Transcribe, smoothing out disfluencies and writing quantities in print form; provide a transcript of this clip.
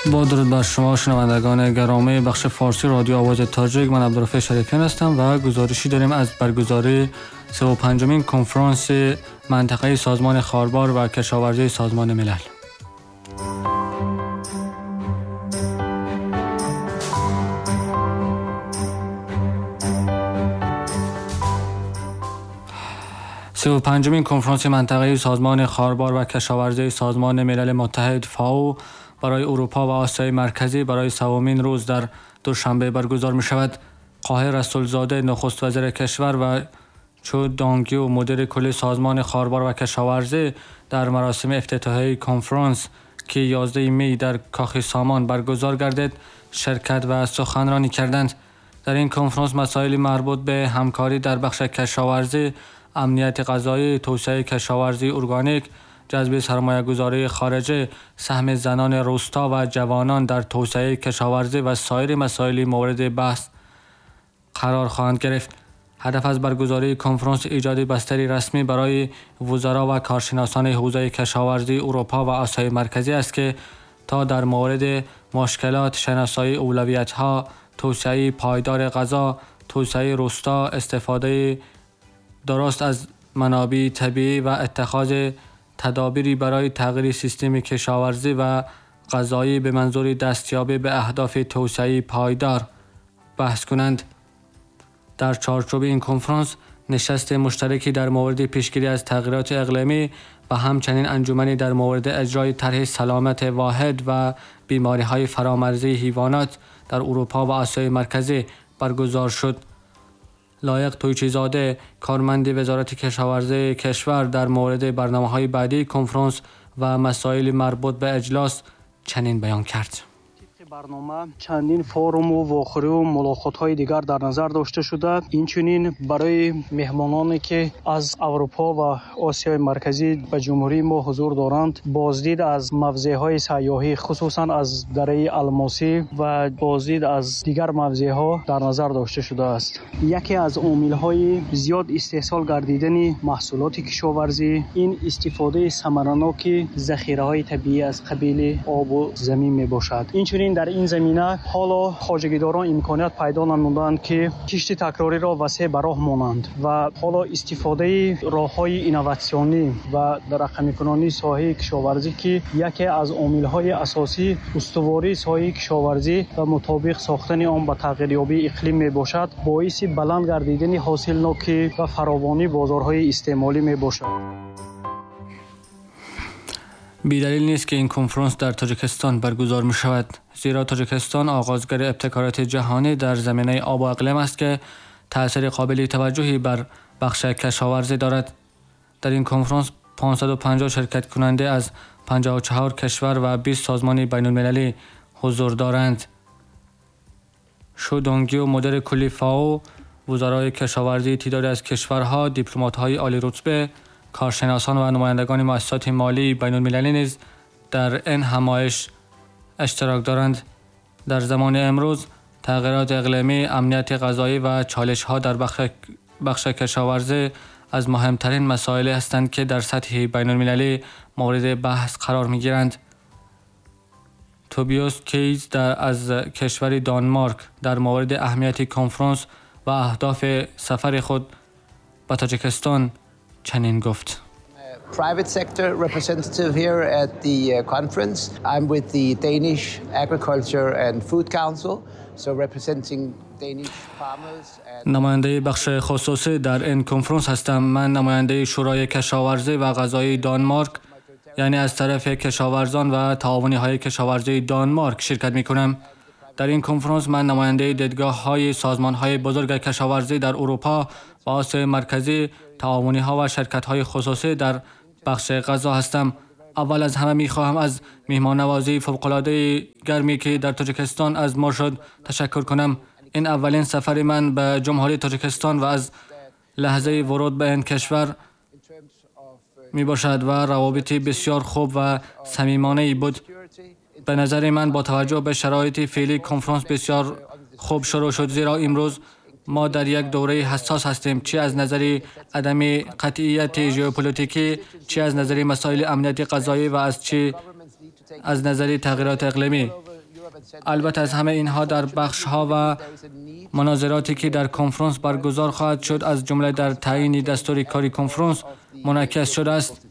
با درود بر شما شنوندگان گرامی بخش فارسی رادیو آواز تاجیک، من عبدالرفیع شریفیان هستم و گزارشی داریم از برگزاری 35مین کنفرانس منطقه‌ای سازمان خاربار و کشاورزی سازمان ملل. پنجمین کنفرانس منطقه‌ای سازمان خاربار و کشاورزی سازمان ملل متحد فاو برای اروپا و آسیای مرکزی برای سومین روز در دوشنبه برگزار می شود. قاهر رسولزاده نخست وزیر کشور و چو دانگیو مدیر کل سازمان خاربار و کشاورزی در مراسم افتتاحیه کنفرانس که 11 می در کاخ سامان برگزار گردید شرکت و سخنرانی کردند. در این کنفرانس مسائل مربوط به همکاری در بخش کشاورزی، امنیت غذایی، توسعه کشاورزی ارگانیک، جذب سرمایه‌گذاری خارجی، سهم زنان روستا و جوانان در توسعه کشاورزی و سایر مسائل مورد بحث قرار خواهند گرفت. هدف از برگزاری کنفرانس ایجاد بستری رسمی برای وزرا و کارشناسان حوزه کشاورزی اروپا و آسیای مرکزی است که تا در مورد مشکلات، شناسایی اولویت‌ها، توسعه پایدار غذا، توسعه روستا، استفاده درست از منابع طبیعی و اتخاذ تدابیری برای تغییر سیستم کشاورزی و غذایی به منظور دستیابی به اهداف توسعه پایدار بحث کنند. در چارچوب این کنفرانس نشست مشترکی در مورد پیشگیری از تغییرات اقلیمی و همچنین انجمنی در مورد اجرای طرح سلامت واحد و بیماری‌های فرامرزی حیوانات در اروپا و آسیای مرکزی برگزار شد. لایق تویچیزاده کارمند وزارت کشاورزی کشور در مورد برنامه‌های بعدی کنفرانس و مسائل مربوط به اجلاس چنین بیان کرد. برنامه چندین فورم و واخوری و ملاقات‌های دیگر در نظر داشته شده. اینچنین برای مهمانانی که از اروپا و آسیای مرکزی به جمهوری ما حضور دارند بازدید از موضع‌های سیاحی خصوصا از دره الماسی و بازدید از دیگر موضع‌ها در نظر داشته شده است. یکی از عامل‌های زیاد استحصال گردیدن محصولات کشاورزی این استفاده ثمرناک ذخیره‌های طبیعی از قبیل آب و زمین میباشد. اینچنین در این زمینه حالا خواجگیداران امکانیت پیدا نمودند که کشت تکراری را وسیع به راه مانند و حالا استفاده راه‌های اینوواسیونی و رقمی کنانی ساحه کشاورزی که یکی از عامل‌های اساسی استواری ساحه کشاورزی و مطابق ساختن آن به تغییریابی اقلیم میباشد باعث بلند گردیدن حاصلناکی و فراوانی بازارهای استعمالی میباشد. بی‌دلیل نیست که این کنفرانس در تاجیکستان برگزار می شود، زیرا تاجیکستان آغازگر ابتکارات جهانی در زمینه آب و اقلیم است که تأثیر قابل توجهی بر بخش کشاورزی دارد. در این کنفرانس 550 شرکت کننده از 54 کشور و 20 سازمان بین المللی حضور دارند. شو دونگیو مدیر کلی فاو، وزرای کشاورزی تعدادی از کشورها، دیپلمات‌های عالی رتبه، کارشناسان و نمایندگان مؤسسات مالی بین المللی نیز در این همایش اشتراک دارند. در زمان امروز تغییرات اقلیمی، امنیت غذایی و چالش‌ها در بخش کشاورزی از مهمترین مسائل هستند که در سطح بین المللی مورد بحث قرار می‌گیرند. توبیوس کیز از کشور دانمارک در مورد اهمیت کنفرانس و اهداف سفر خود به تاجیکستان چنین گفت. Private sector representative here at the conference. I'm with the Danish Agriculture and Food Council, so representing Danish farmers and نماینده بخش خصوصی در این کنفرانس هستم. من نماینده شورای کشاورزی و غذایی دانمارک، یعنی از طرف کشاورزان و تعاونی‌های کشاورزی دانمارک شرکت می‌کنم. در این کنفرانس من نماینده دیدگاه‌های سازمان‌های بزرگ کشاورزی در اروپا و آسیای مرکزی، تعاونی‌ها و شرکت‌های خصوصی در بخش غذا هستم. اول از همه می‌خواهم از مهمان‌نوازی فوق‌العاده گرمی که در تاجیکستان از ما شد تشکر کنم. این اولین سفر من به جمهوری تاجیکستان و از لحظه ورود به این کشور میباشد و روابط بسیار خوب و صمیمانه‌ای بود. به نظر من با توجه به شرایط فعلی کنفرانس بسیار خوب شروع شد، زیرا امروز ما در یک دوره حساس هستیم، چه از نظر عدم قطعیت ژئوپلیتیکی، چه از نظر مسائل امنیت غذایی و چه از نظر تغییرات اقلیمی. البته از همه اینها در بخش‌ها و مناظراتی که در کنفرانس برگزار خواهد شد از جمله در تعیین دستور کاری کنفرانس منعکس شده است.